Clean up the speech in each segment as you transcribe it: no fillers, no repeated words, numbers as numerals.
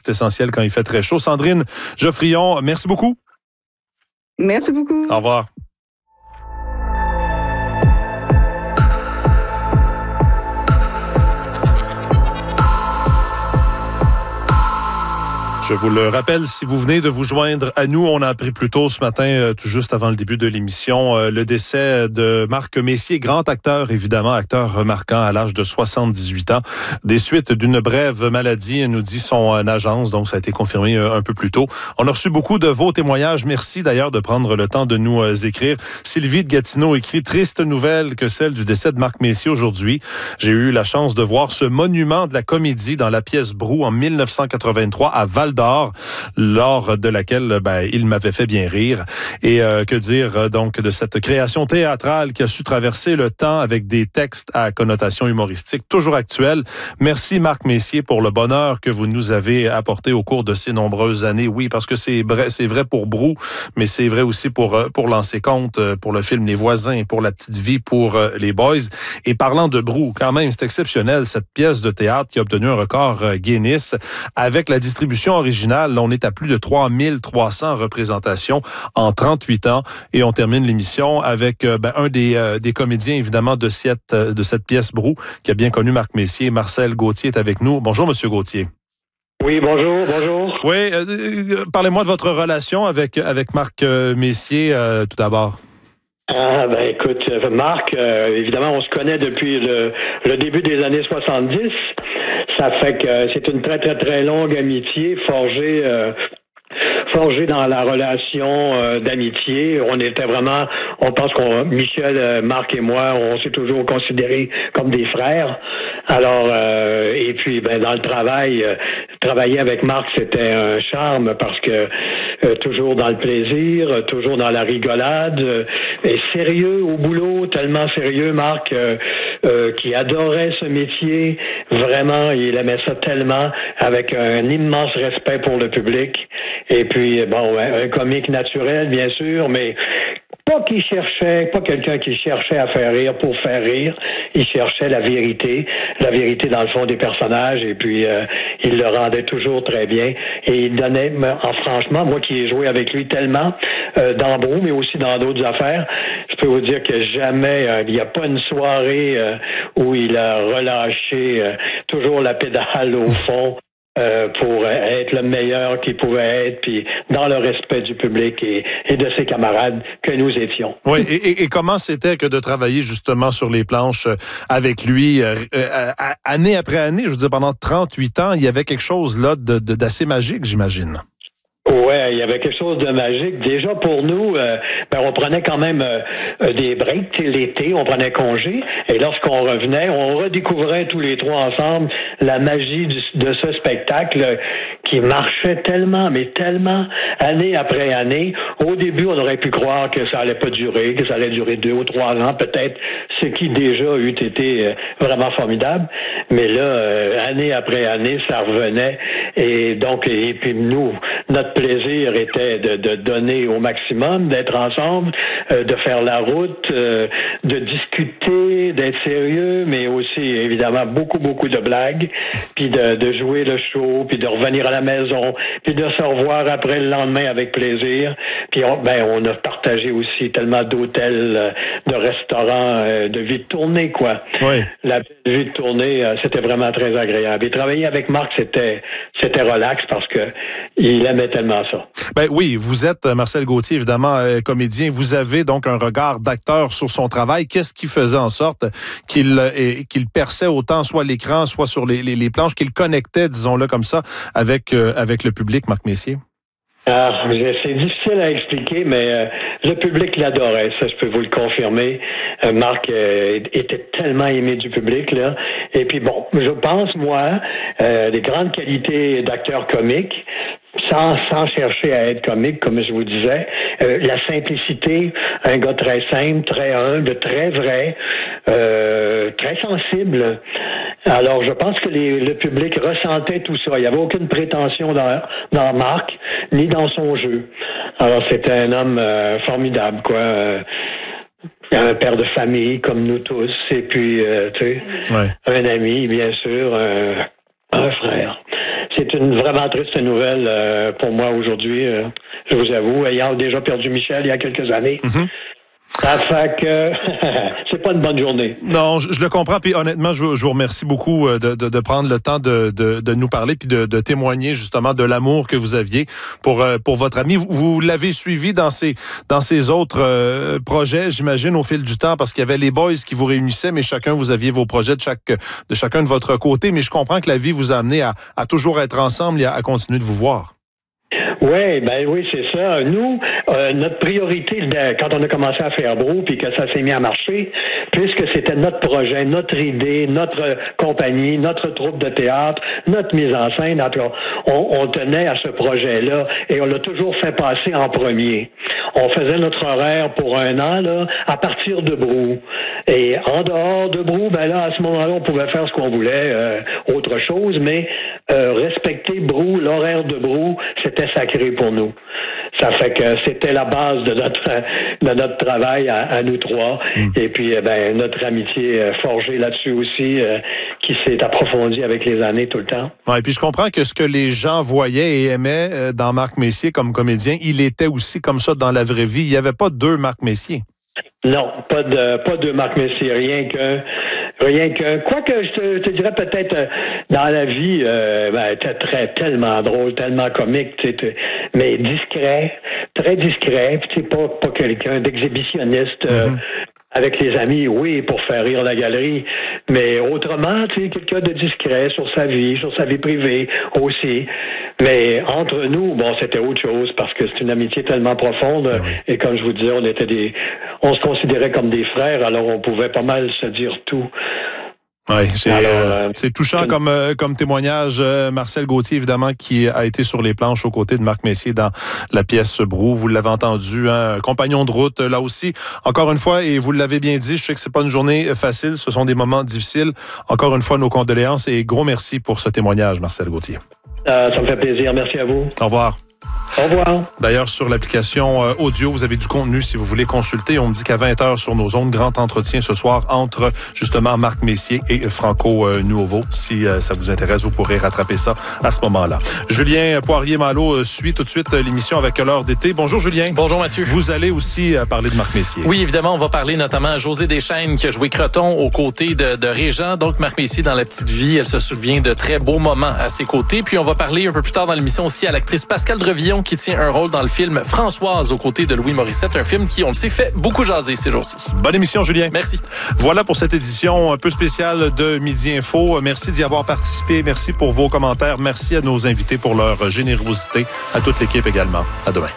c'est essentiel quand il fait très chaud. Sandrine Geoffrion, merci beaucoup. Merci beaucoup. Au revoir. Je vous le rappelle, si vous venez de vous joindre à nous, on a appris plus tôt ce matin, tout juste avant le début de l'émission, le décès de Marc Messier, grand acteur, évidemment, acteur remarquant à l'âge de 78 ans, des suites d'une brève maladie, nous dit son agence, donc ça a été confirmé un peu plus tôt. On a reçu beaucoup de vos témoignages. Merci d'ailleurs de prendre le temps de nous écrire. Sylvie de Gatineau écrit « Triste nouvelle que celle du décès de Marc Messier aujourd'hui. J'ai eu la chance de voir ce monument de la comédie dans la pièce Brou en 1983 à Val-d'Or, lors de laquelle il m'avait fait bien rire. Et que dire donc de cette création théâtrale qui a su traverser le temps avec des textes à connotation humoristique toujours actuels. Merci Marc Messier pour le bonheur que vous nous avez apporté au cours de ces nombreuses années. Oui, parce que c'est vrai pour Brou, mais c'est vrai aussi pour Lancer Compte, pour le film Les Voisins, pour La Petite Vie, pour Les Boys. Et parlant de Brou, quand même, c'est exceptionnel cette pièce de théâtre qui a obtenu un record Guinness avec la distribution originale. On est à plus de 3300 représentations en 38 ans et on termine l'émission avec un des comédiens évidemment de cette pièce Brou qui a bien connu Marc Messier. Marcel Gauthier est avec nous. Bonjour Monsieur Gauthier. Oui, bonjour. Oui, parlez-moi de votre relation avec Marc Messier tout d'abord. Écoute, Marc, évidemment, on se connaît depuis le début des années 70. Ça fait que c'est une très, très, très longue amitié forgée dans la relation d'amitié. On pense Michel, Marc et moi, on s'est toujours considérés comme des frères. Alors, et puis, dans le travailler avec Marc, c'était un charme parce que toujours dans le plaisir, toujours dans la rigolade, et sérieux au boulot, tellement sérieux, Marc, qui adorait ce métier. Vraiment, il aimait ça tellement, avec un immense respect pour le public. Et puis, un comique naturel, bien sûr, mais pas quelqu'un qui cherchait à faire rire pour faire rire. Il cherchait la vérité dans le fond des personnages, et puis il le rendait toujours très bien. Et il donnait, franchement, moi qui ai joué avec lui tellement dans Brou, mais aussi dans d'autres affaires, je peux vous dire que jamais, il n'y a pas une soirée où il a relâché toujours la pédale au fond. Pour être le meilleur qu'il pouvait être, puis dans le respect du public et de ses camarades que nous étions. Oui, et comment c'était que de travailler justement sur les planches avec lui, année après année, je veux dire pendant 38 ans, il y avait quelque chose là d'assez magique, j'imagine. Ouais, il y avait quelque chose de magique. Déjà pour nous, on prenait quand même des breaks l'été, on prenait congé, et lorsqu'on revenait, on redécouvrait tous les trois ensemble la magie de ce spectacle qui marchait tellement, mais tellement, année après année. Au début, on aurait pu croire que ça allait pas durer, que ça allait durer 2 ou 3 ans peut-être, ce qui déjà eût été vraiment formidable. Mais là, année après année, ça revenait, et puis nous, notre plaisir était de donner au maximum, d'être ensemble, de faire la route, de discuter, d'être sérieux, mais aussi évidemment beaucoup de blagues, puis de jouer le show, puis de revenir à la maison, puis de se revoir après le lendemain avec plaisir. Puis on a partagé aussi tellement d'hôtels, de restaurants, de vie de tournée, quoi. Oui. La vie de tournée, c'était vraiment très agréable. Et travailler avec Marc, c'était relax parce que il aimait tellement ça. Oui, vous êtes, Marcel Gauthier, évidemment, comédien. Vous avez donc un regard d'acteur sur son travail. Qu'est-ce qui faisait en sorte qu'il perçait autant, soit à l'écran, soit sur les planches, qu'il connectait, disons-le comme ça, avec le public, Marc Messier? C'est difficile à expliquer, mais le public l'adorait, ça je peux vous le confirmer. Marc était tellement aimé du public, là. Et puis je pense, moi, les grandes qualités d'acteur comique, sans chercher à être comique, comme je vous disais, la simplicité, un gars très simple, très humble, très vrai, très sensible. Alors, je pense que le public ressentait tout ça. Il n'y avait aucune prétention dans Marc, ni dans son jeu. Alors, c'était un homme formidable, quoi. Un père de famille, comme nous tous. Et puis, un ami, bien sûr, un frère. C'est une vraiment triste nouvelle pour moi aujourd'hui, je vous avoue, ayant déjà perdu Michel il y a quelques années. Mm-hmm. Ça fait que c'est pas une bonne journée. Non, je le comprends. Puis honnêtement, je vous remercie beaucoup de prendre le temps de nous parler puis de témoigner justement de l'amour que vous aviez pour votre ami. Vous l'avez suivi dans ces autres projets, j'imagine, au fil du temps, parce qu'il y avait les boys qui vous réunissaient, mais chacun, vous aviez vos projets de chacun de votre côté. Mais je comprends que la vie vous a amené à toujours être ensemble et à continuer de vous voir. Oui, c'est ça. Nous, notre priorité, quand on a commencé à faire Brou, puis que ça s'est mis à marcher, puisque c'était notre projet, notre idée, notre compagnie, notre troupe de théâtre, notre mise en scène, alors on tenait à ce projet-là et on l'a toujours fait passer en premier. On faisait notre horaire pour un an, là, à partir de Brou. Et en dehors de Brou, à ce moment-là, on pouvait faire ce qu'on voulait, autre chose, mais respecter Brou, l'horaire de Brou, c'était sacré pour nous. Ça fait que c'était la base de notre travail à nous trois. Et puis, notre amitié forgée là-dessus aussi, qui s'est approfondie avec les années tout le temps. Ouais, et puis je comprends que ce que les gens voyaient et aimaient dans Marc Messier comme comédien, il était aussi comme ça dans la vraie vie. Il n'y avait pas deux Marc Messier. Non, pas de Marc Messier, rien que quoique je te dirais peut-être dans la vie tellement drôle, tellement comique, mais discret, très discret, puis pas quelqu'un d'exhibitionniste. Avec les amis, oui, pour faire rire la galerie, mais autrement, quelqu'un de discret sur sa vie privée aussi. Mais entre nous, c'était autre chose parce que c'est une amitié tellement profonde. Et comme je vous disais, on se considérait comme des frères, alors on pouvait pas mal se dire tout. Oui, c'est touchant comme témoignage. Marcel Gauthier, évidemment, qui a été sur les planches aux côtés de Marc Messier dans la pièce Brou. Vous l'avez entendu, compagnon de route, là aussi. Encore une fois, et vous l'avez bien dit, je sais que c'est pas une journée facile, ce sont des moments difficiles. Encore une fois, nos condoléances et gros merci pour ce témoignage, Marcel Gauthier. Ça me fait plaisir. Merci à vous. Au revoir. Au revoir. D'ailleurs, sur l'application audio, vous avez du contenu si vous voulez consulter. On me dit qu'à 20h sur nos ondes, grand entretien ce soir entre justement Marc Messier et Franco Nuovo. Si ça vous intéresse, vous pourrez rattraper ça à ce moment-là. Julien Poirier-Malo suit tout de suite l'émission avec l'heure d'été. Bonjour Julien. Bonjour Mathieu. Vous allez aussi parler de Marc Messier. Oui, évidemment, on va parler notamment à Josée Deschênes qui a joué Croton aux côtés de Régent. Donc Marc Messier dans La Petite Vie, elle se souvient de très beaux moments à ses côtés. Puis on va parler un peu plus tard dans l'émission aussi à l'actrice Pascale Drevillon qui tient un rôle dans le film Françoise aux côtés de Louis Morissette, un film qui, on le sait, fait beaucoup jaser ces jours-ci. Bonne émission, Julien. Merci. Voilà pour cette édition un peu spéciale de Midi Info. Merci d'y avoir participé. Merci pour vos commentaires. Merci à nos invités pour leur générosité. À toute l'équipe également. À demain.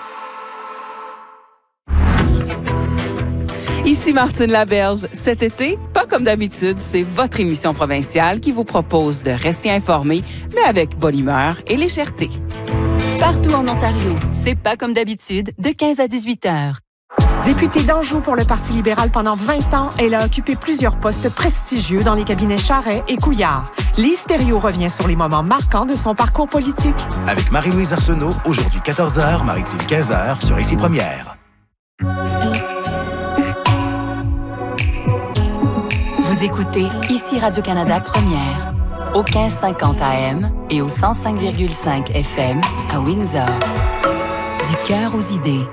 Ici Martine Laberge. Cet été, pas comme d'habitude, c'est votre émission provinciale qui vous propose de rester informé, mais avec bonne humeur et légèreté. Partout en Ontario, c'est pas comme d'habitude, de 15 à 18 heures. Députée d'Anjou pour le Parti libéral pendant 20 ans, elle a occupé plusieurs postes prestigieux dans les cabinets Charest et Couillard. Lise Thériault revient sur les moments marquants de son parcours politique. Avec Marie-Louise Arsenault, aujourd'hui 14h, Maritime 15h, sur Ici Première. Vous écoutez Ici Radio-Canada Première, au 1550 AM et au 105,5 FM à Windsor. Du cœur aux idées.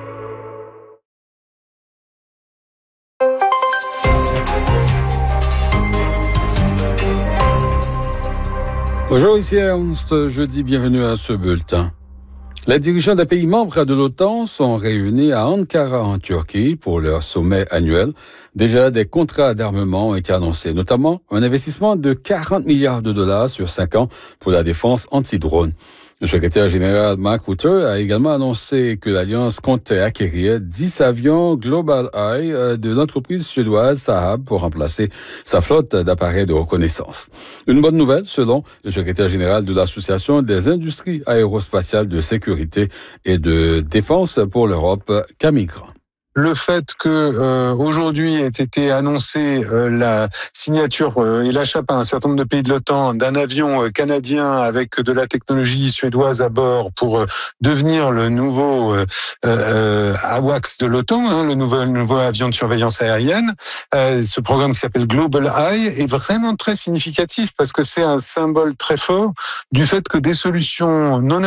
Bonjour, ici Ernst. Jeudi, bienvenue à ce bulletin. Les dirigeants des pays membres de l'OTAN sont réunis à Ankara, en Turquie, pour leur sommet annuel. Déjà, des contrats d'armement ont été annoncés, notamment un investissement de 40 milliards de dollars sur 5 ans pour la défense anti-drone. Le secrétaire général Mark Rutte a également annoncé que l'Alliance comptait acquérir 10 avions Global Eye de l'entreprise suédoise Saab pour remplacer sa flotte d'appareils de reconnaissance. Une bonne nouvelle, selon le secrétaire général de l'Association des industries aérospatiales de sécurité et de défense pour l'Europe, Camille Grand. le fait que aujourd'hui ait été annoncée la signature et l'achat par un certain nombre de pays de l'OTAN d'un avion canadien avec de la technologie suédoise à bord pour devenir le nouveau AWACS de l'OTAN, le nouveau avion de surveillance aérienne. Ce programme qui s'appelle Global Eye est vraiment très significatif parce que c'est un symbole très fort du fait que des solutions non